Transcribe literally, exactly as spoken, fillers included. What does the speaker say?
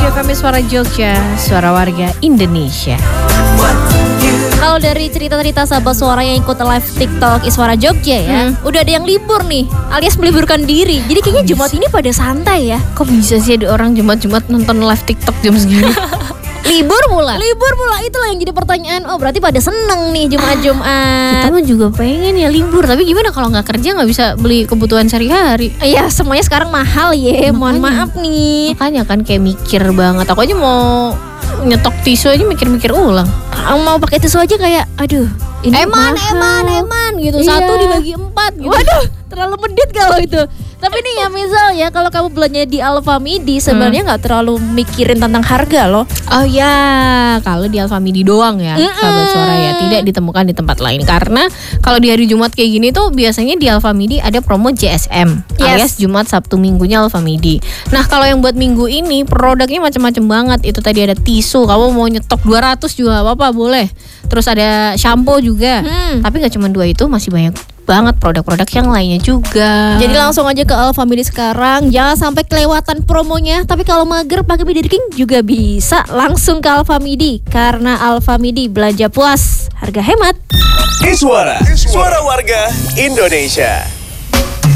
F M Suara Jogja, suara warga Indonesia. Kalau dari cerita-cerita sahabat suara yang ikut live TikTok Iswara Jogja ya, hmm. udah ada yang libur nih, alias meliburkan diri. Jadi kayaknya Jumat ini pada santai ya. Kok bisa sih ada orang Jumat-Jumat nonton live TikTok jam segini? Libur pula. Libur pula, itulah yang jadi pertanyaan. Oh berarti pada seneng nih Jumat-Jumat. Kita mah juga pengen ya libur, tapi gimana kalau nggak kerja nggak bisa beli kebutuhan sehari-hari? Iya, semuanya sekarang mahal ya. Mohon maaf nih. Makanya kan kayak mikir banget. Aku aja mau nyetok tisu aja mikir-mikir ulang. Mau pakai tisu aja kayak, aduh, ini eman, mahal. eman, eman gitu. Iya. Satu dibagi empat gitu. Waduh, terlalu medit kalau itu. Tapi nih ya misal ya kalau kamu belanja di Alfamidi sebenarnya nggak hmm. terlalu mikirin tentang harga loh. Oh ya, kalau di Alfamidi doang ya, Mm-mm. sahabat suara ya, tidak ditemukan di tempat lain. Karena kalau di hari Jumat kayak gini tuh biasanya di Alfamidi ada promo J S M, yes. alias Jumat Sabtu Minggunya Alfamidi. Nah kalau yang buat minggu ini produknya macam-macam banget. Itu tadi ada tisu, kamu mau nyetok dua ratus juga apa-apa boleh. Terus ada shampoo juga. Hmm. Tapi nggak cuma dua itu, masih banyak banget produk-produk yang lainnya juga. Jadi langsung aja ke Alfamidi sekarang, jangan sampai kelewatan promonya. Tapi kalau mager pakai Midiri King juga bisa langsung ke Alfamidi, karena Alfamidi belanja puas, harga hemat. Iswara, suara warga Indonesia.